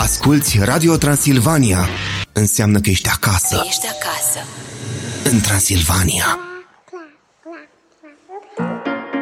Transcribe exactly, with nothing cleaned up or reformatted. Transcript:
Asculți Radio Transilvania. Înseamnă că ești acasă. Ești acasă. În Transilvania.